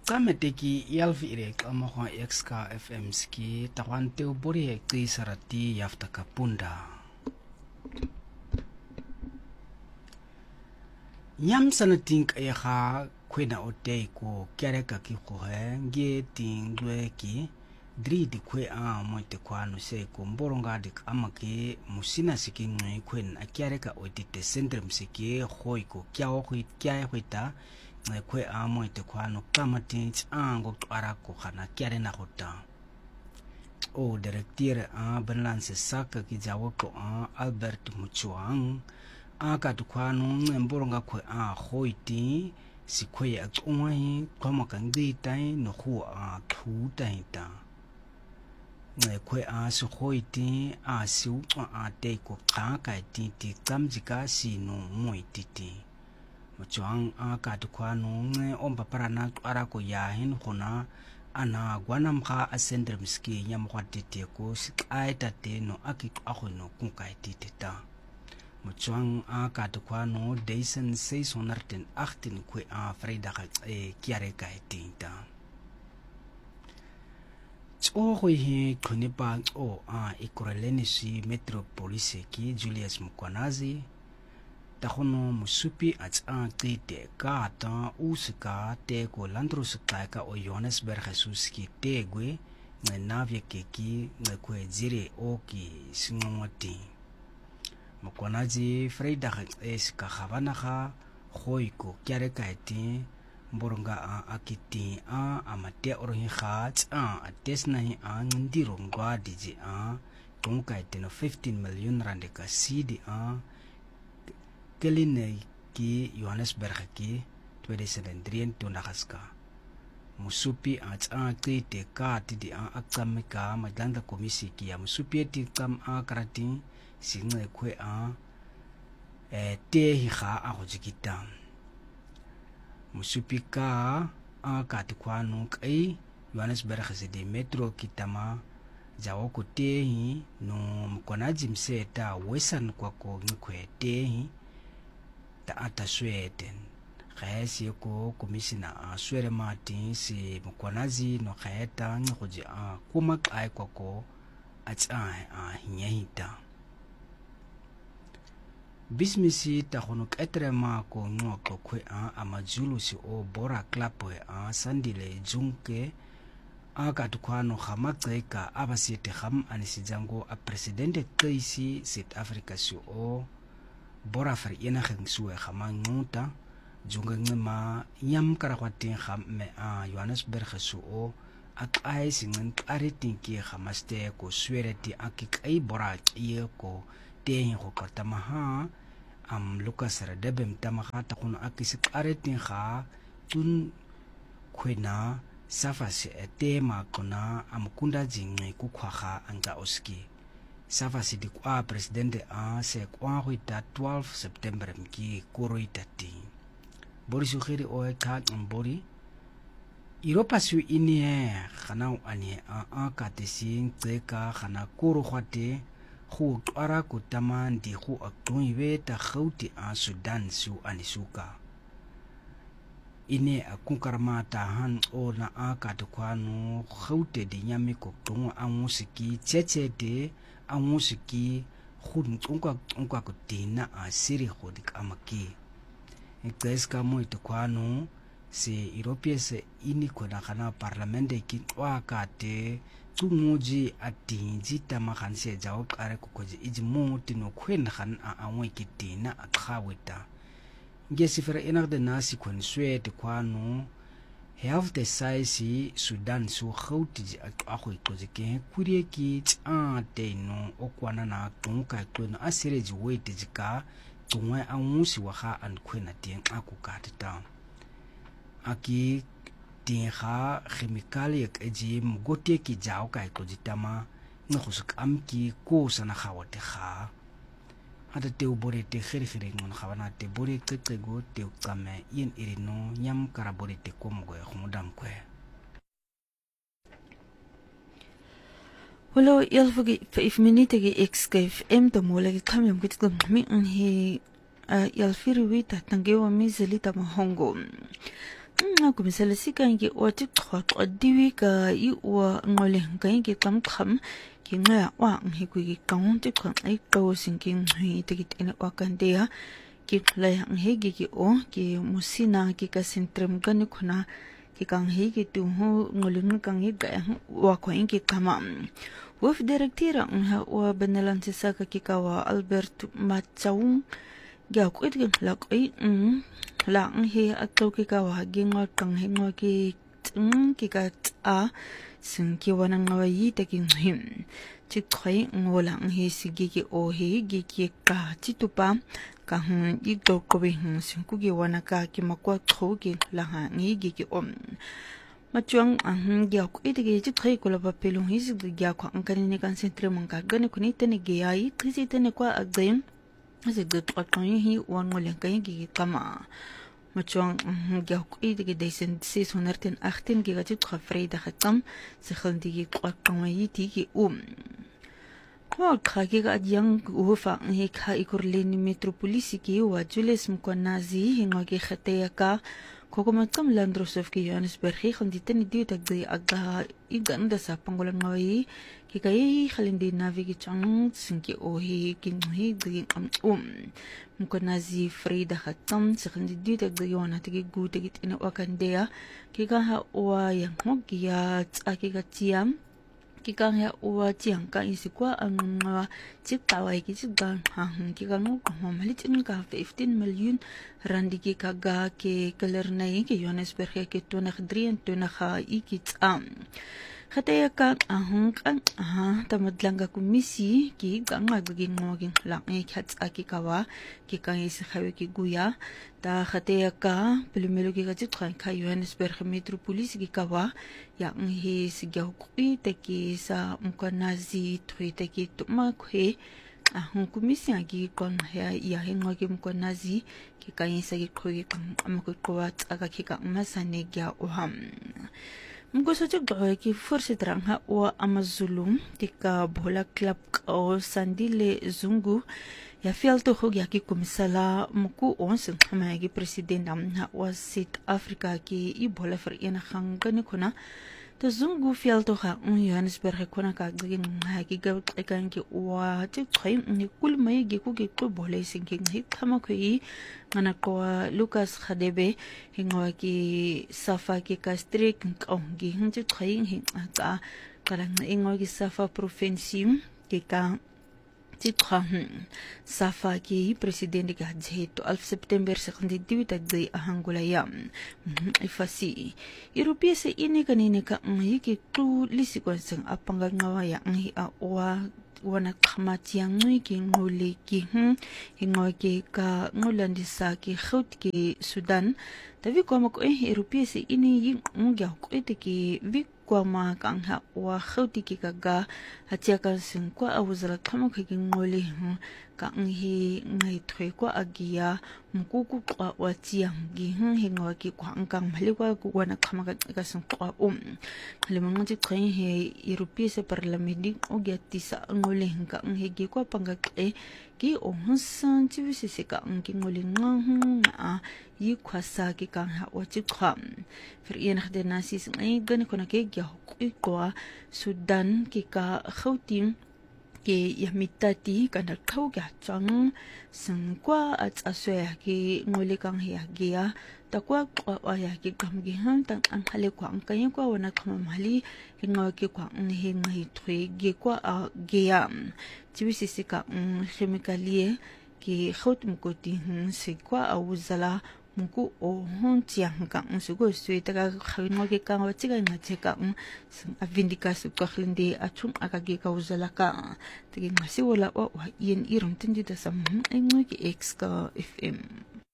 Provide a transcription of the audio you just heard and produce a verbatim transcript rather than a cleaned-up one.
Kameteki yalvirek amoha X K F M ski tawante ubori ekti sarati yafta kapunda. Yam sanatink ayaha kwena otei ko kereka ki kohe nge tingwe ki dri di kwe a moite kwano se ko mboronga dik amake musina siki ngwe kwen akereka otite sendrem siki hoi ko kya okit kya hoita kwe a moite kwano kamatins ango arako khana kyare na hota o directeur a balance saka ki jawo ko a Albert Muchuang aka tukwano mboronga kwe a hoiti sikwe a tsongwai kwama kangi tai no hu a thu tai ta kwe a so hoiti a si utwa a te ko kaka titi tsamjika sino moititi Muchuang aka tukwano nge omba parana arako ya hin hona ana gwanam kha asendre miski nyamkwatete ko sikaita te no aki akho no kunkaitete ta Muchuang aka tukwano Dyson zeshonderdachttien kwe a vrijdag e kiare kaitinta Tso hi kunipa o a ikorelenisi metropolise ki Julius Mkwanazi Tahono musupi at a tite kata usika teko landrusika ka o Johannesburg Jesuski tegwe nge navye keki nge kwe zire oki singongoti Mkwanazi vrijdag esika khavanaka hoiko kyare kaiti mboronga a akiti a amate orohi khat a atesna hi a ndiro ngwa diji a tongkaiti no fifteen million rand ka cd a Keline ki Johannesburg ki tweeduizend drieëntwintig ka musupi at a krite ka tidi a aksamika madlanda komisi ki ya musupi ti kam a karati singe kwe a e te hi kha a hojikita musupi ka a katikwano kai Johannesburg se de metro kitama jawo ko te hi no Mkwanazi mseta wesan kwako ngkwe te hi ta ata Sweden khaesi ko komisina a swere mati si Mkwanazi no khaeta ngoji a kuma kai kwako atsa a hinyahita bismisi ta hono etrema ko ngoko kwe a amajulu si o bora klapo a sandile junke aka tukwano khamaxeka abasite kham anisijango a president Kaisi South Africa si o bora fer yena khengsuwe khamanguta junga ngema yam karakwati kham me a Johannesburg su o akai singen aritinki khamaste ko swereti akikai bora iye ko te ho katamaha am Lucas Radebe mtamaha ta kuno akisi aritin kha tun kwena safasi etema kona amkunda jingi kukhwaha anga oski Safasi di kwa presidente a se kwa huita twelve September mki kuro itati. Bori sukhiri oe kat mbori. Europa su ini he khana ani a a katesi tseka khana kuro khwate khu twara kutama ndi khu aktonyiwe ta khauti a Sudan su anisuka. Ine akunkarma ta han o na a katukwano khaute di nyami ko tongo a musiki chechete a musiki khun tongka tongka ko tina a siri khodik amaki ekteska mo itukwano se Europia se ini ko na kana parlamente ki twa kate tumuji atinji tamakhanse jawo kare ko koji ijmo tino khwen khan a amwe ki tina akhaweta ngesifera enak de nasi kon swete kwano health the size Sudan su khauti akho ikozike kuriye ki tsa te no okwana na tonka kwena asireji weight jika tungwa angusi wa kha an kwena teng akukatita aki tinga chemicali ek eji mgote ki jaw kai kozitama ngkhusuk amki ko sana khawate kha ata te ubore te khiri khiri ngon khawana te bore qeqego te uqame yin irino nyam karabore te komgo khumudam kwe Holo yalfugi five minute gi X K F M to mole gi khamyam git ko mi hi yalfiri wi ta tangewa mi zelita mahongo nga kumisala sikan ki o ti khot o diwi ka i o ngole ngai ki tam kham ki nga wa ngi ku ki kaung ti khon ai to sin ki ngi te ki ene o kan de ya ki la ngi gi ki o ki musina ki ka sentrem kan khona ki kang hi ki tu ho ngole ng kang hi ga wa ko in ki kama waf direktira nga o benelan se sa ka ki ka wa Albert Machaung ga ko it la ko i la he atlo ki ka wa gi ngo kang he ngo ki ng ki ka a sin ki wana nga yi te ki him chi khoi ngo la he si gi ki o he gi ki ka chi tu pa ka hun i to ko bi hun sin ku gi wana ka ki ma ko tho ki la ha ngi gi ki om ma chuang ang gi ko it gi chi khoi ko la pa pelung hi si gi ko ang kan ni kan sentre man ka ga ni ku ni te ni gi ai tri si te ne kwa agem se de to ko hi wan ngo le ka gi kama Machuang ga ko i de desen zeshonderdachttien gigabyte tra vrijdag tam se khon digi kwa kwa yi digi um ko khagi ga yang ufa he kha ikurleni metropolisi ki wa Julius Mkonazi hingo ge khate ka ko ma tam Landrosov ki Johannesburg khon diteni di tak di aga i ganda sa pangolan ngai ki kai khalindi navigi chang sinki o hi kin hi di am um Mkonazi Frida Khatam sekhandi di tak di wana tigi gu tigi ina wakandea ki ka ha wa yang mogia tsaki ka tiam ki ka ha wa tiang ka isikwa ang chik tawai ki chigang ha ki ka ngo ko mali tin ka fifteen million randi ki ka ga ke kaler nai ki Johannesburg ke tona drieëntwintig ha iki tsam Khataya ka ahong kan aha tamadlanga komisi ki ganga giging ngoging lang e khats aki kawa ki kang isi khawe ki guya ta khataya ka pelumelo ki gachit khan kha Johannesburg metropolis ki kawa yang he sigyaw kui te ki sa Mkonazi thui te ki tuma khe ahong komisi agi kon ya ya hengogi Mkonazi ki kang isa ki khoi kang amako kwat aga ki kang masane gya oham Mgoso chok doy ki forse drangha wa Amazulu tika bola club o Sandile Zungu ya fialto hog ya ki komisala muku ons ma ki president amha wa South Africa ki i bola vereniging kan kona ta Zungu fialto ha un Johannesburg kona ka gin ha ki ga kan ki wa ti khoi ni kul mai gi ku ki ko bola sinking hi thama khoi ngana ko Lucas Khadebe hingo ki safa ki kastrik ong gi hin ti khoi hin ka kalang ingo ki safa provinsi ki ka ti kham safa ki president ga jeto alf September sekhandi diwita dai ahangula yam ifasi Europia se ini kanine ka ngi ki tu lisi kon sang apanga ngawa ya ngi a wa wana khamati yang ngui ki ngole ki hm hingo ki ka ngolandi sa ki khut ki Sudan tavi ko ma ko Europia se ini yi ngya ko ite ki vi kwa ma kang ha wa khauti ki kaga hatia kan sin kwa awuzala thamo ki ngole hm ka ngi ngai thoi kwa agia mkuku kwa watia ngi hm hingo ki kwa angkang mali kwa ku wana khama ka sin kwa um le mangi train he Europia se parlamenti o gyati sa ngole ka ngi ki kwa panga e ki o hansan ti wisi se ka ngi ngole ngah a yi kwasa ki kan ha wachi kham Verenigde Nasies ngai gane kona ke gya kwa Sudan ki ka khautim ki yamitati kana khau gya chang sang kwa at aswe ki ngole kang ya gya takwa kwa ya ki kam gi han tang ang hale kwa ang kay kwa wana kham mali hinga ki kwa ang hi ngai thui gi kwa a gya chiwisi sika chemikalie ki khaut mukoti hun se kwa awuzala muku o hon tiang ka nsugo suita ka khawin ke ka wachi ka ngache ka avindika su ka khlinde achum akagi ka uzala ka tigi ngasi wala wa yen irum tindi da sam ai ngoi ki x ka F M